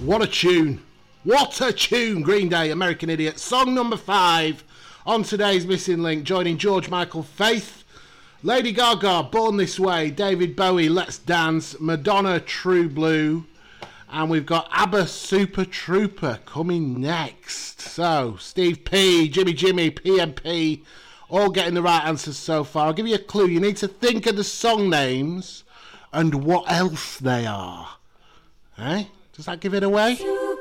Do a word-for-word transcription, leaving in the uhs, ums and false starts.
What a tune. What a tune. Green Day, American Idiot. Song number five on today's Missing Link, joining George Michael, Faith, Lady Gaga, Born This Way, David Bowie, Let's Dance, Madonna, True Blue, and we've got ABBA, Super Trooper coming next. So, Steve P, Jimmy Jimmy, P M P, all getting the right answers so far. I'll give you a clue. You need to think of the song names and what else they are. Eh? Does that give it away?